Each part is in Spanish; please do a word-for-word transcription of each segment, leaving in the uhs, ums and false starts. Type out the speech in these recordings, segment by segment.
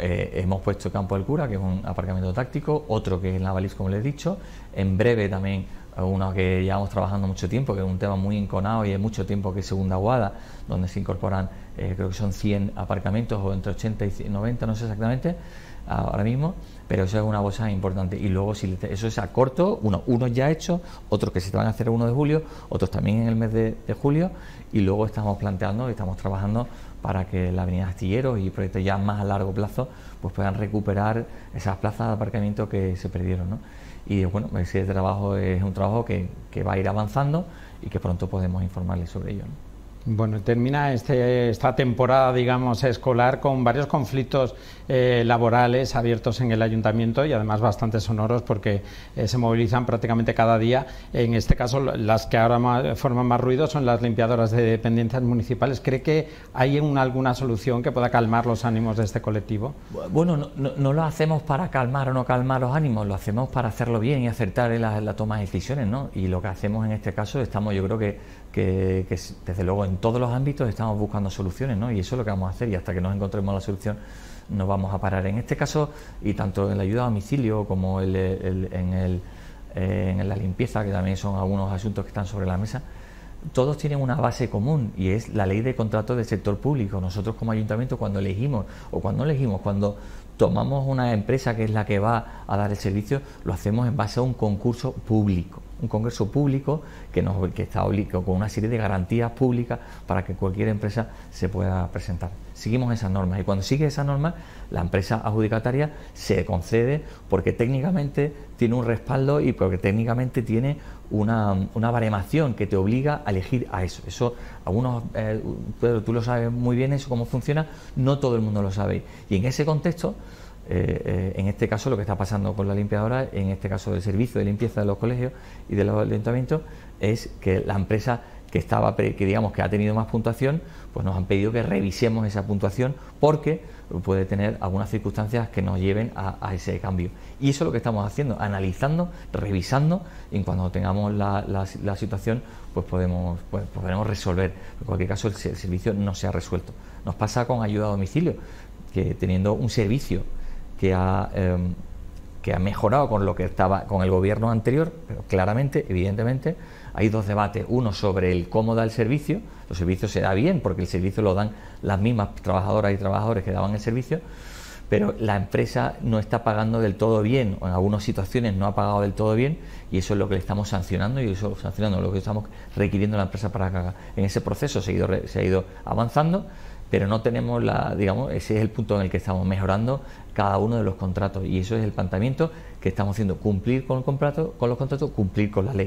eh, hemos puesto Campo del Cura, que es un aparcamiento táctico, otro que es Navalís, como les he dicho, en breve también uno que llevamos trabajando mucho tiempo, que es un tema muy enconado y es mucho tiempo, que es Segunda Guada, donde se incorporan, eh, creo que son cien aparcamientos o entre ochenta y noventa, no sé exactamente ahora mismo, pero eso es una cosa importante. Y luego, si eso es a corto, uno, unos ya hechos, otros que se van a hacer el uno de julio, otros también en el mes de, de julio, y luego estamos planteando y estamos trabajando para que la avenida Astilleros y proyectos ya más a largo plazo pues puedan recuperar esas plazas de aparcamiento que se perdieron, ¿no? Y bueno, ese trabajo es un trabajo que, que va a ir avanzando y que pronto podemos informarles sobre ello, ¿no? Bueno, termina este, esta temporada, digamos, escolar con varios conflictos eh, laborales abiertos en el ayuntamiento y además bastante sonoros porque eh, se movilizan prácticamente cada día. En este caso, las que ahora más, forman más ruido son las limpiadoras de dependencias municipales. ¿Cree que hay una, alguna solución que pueda calmar los ánimos de este colectivo? Bueno, no, no, no lo hacemos para calmar o no calmar los ánimos, lo hacemos para hacerlo bien y acertar en la, la toma de decisiones, ¿no? Y lo que hacemos en este caso, estamos, yo creo que Que, que desde luego en todos los ámbitos estamos buscando soluciones, ¿no? Y eso es lo que vamos a hacer, y hasta que nos encontremos la solución no vamos a parar. En este caso, y tanto en la ayuda a domicilio como el, el, en, el, eh, en la limpieza, que también son algunos asuntos que están sobre la mesa, todos tienen una base común y es la ley de contratos del sector público. Nosotros como ayuntamiento, cuando elegimos o cuando no elegimos, cuando tomamos una empresa que es la que va a dar el servicio, lo hacemos en base a un concurso público, un concurso público que, nos, que está obligado con una serie de garantías públicas para que cualquier empresa se pueda presentar. Seguimos esas normas y cuando sigue esas normas, la empresa adjudicataria se concede porque técnicamente tiene un respaldo y porque técnicamente tiene una, una baremación que te obliga a elegir a eso. Eso, algunos, eh, Pedro, tú lo sabes muy bien eso, cómo funciona, no todo el mundo lo sabe. Y en ese contexto, Eh, eh, en este caso lo que está pasando con la limpiadora, en este caso del servicio de limpieza de los colegios y de los ayuntamientos, es que la empresa que estaba que digamos que ha tenido más puntuación, pues nos han pedido que revisemos esa puntuación porque puede tener algunas circunstancias que nos lleven a, a ese cambio. Y eso es lo que estamos haciendo, analizando, revisando, y cuando tengamos la, la, la situación, pues podemos, pues podremos resolver. En cualquier caso, el, el servicio no se ha resuelto. Nos pasa con ayuda a domicilio, que teniendo un servicio que ha, eh, que ha mejorado con lo que estaba con el gobierno anterior, pero claramente, evidentemente, hay dos debates. Uno sobre el cómo da el servicio. Los servicios se da bien porque el servicio lo dan las mismas trabajadoras y trabajadores que daban el servicio, pero la empresa no está pagando del todo bien, o en algunas situaciones no ha pagado del todo bien, y eso es lo que le estamos sancionando y eso sancionando lo que estamos requiriendo a la empresa para que haga. En ese proceso se ha ido, se ha ido avanzando, pero no tenemos la, digamos, ese es el punto en el que estamos mejorando cada uno de los contratos, y eso es el planteamiento que estamos haciendo: cumplir con el contrato, con los contratos, cumplir con la ley.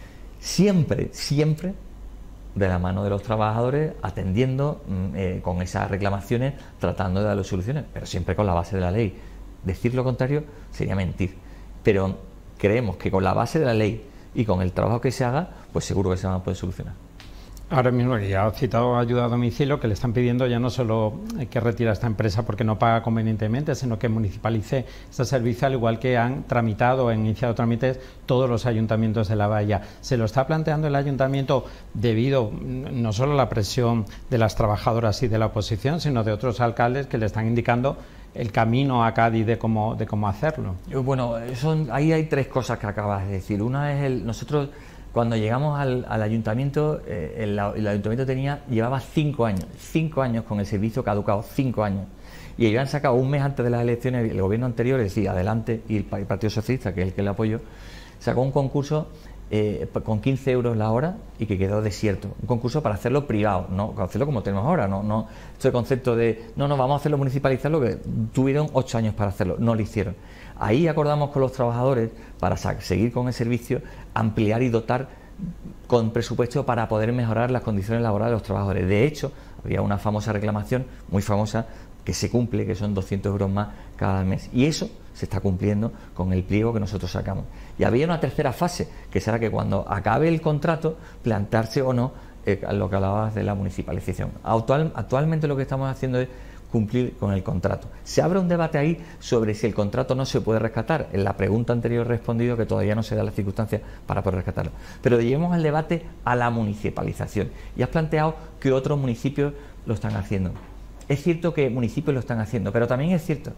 Siempre, siempre de la mano de los trabajadores, atendiendo eh, con esas reclamaciones, tratando de dar soluciones, pero siempre con la base de la ley. Decir lo contrario sería mentir, pero creemos que con la base de la ley y con el trabajo que se haga, pues seguro que se van a poder solucionar. Ahora mismo, ya ha citado ayuda a domicilio, que le están pidiendo ya no solo que retire a esta empresa porque no paga convenientemente, sino que municipalice este servicio, al igual que han tramitado, han iniciado trámites todos los ayuntamientos de la bahía. ¿Se lo está planteando el ayuntamiento debido no solo a la presión de las trabajadoras y de la oposición, sino de otros alcaldes que le están indicando el camino a Cádiz de cómo, de cómo hacerlo? Bueno, son, ahí hay tres cosas que acabas de decir. Una es el nosotros... Cuando llegamos al, al ayuntamiento, eh, el, el ayuntamiento tenía llevaba cinco años, cinco años con el servicio caducado, cinco años. Y ellos han sacado un mes antes de las elecciones, el gobierno anterior, es decir, Adelante, y el, el Partido Socialista, que es el que le apoyo, sacó un concurso eh, con quince euros la hora y que quedó desierto. Un concurso para hacerlo privado, no para hacerlo como tenemos ahora, no, no este concepto de no, no, vamos a hacerlo municipalizarlo, que tuvieron ocho años para hacerlo, no lo hicieron. Ahí acordamos con los trabajadores, para seguir con el servicio, ampliar y dotar con presupuesto para poder mejorar las condiciones laborales de los trabajadores. De hecho, había una famosa reclamación, muy famosa, que se cumple, que son doscientos euros más cada mes. Y eso se está cumpliendo con el pliego que nosotros sacamos. Y había una tercera fase, que será que cuando acabe el contrato, plantearse o no eh, lo que hablabas de la municipalización. Actual, actualmente lo que estamos haciendo es cumplir con el contrato. Se abre un debate ahí sobre si el contrato no se puede rescatar. En la pregunta anterior he respondido que todavía no se da las circunstancias para poder rescatarlo. Pero llevemos el debate a la municipalización. Y has planteado que otros municipios lo están haciendo. Es cierto que municipios lo están haciendo, pero también es cierto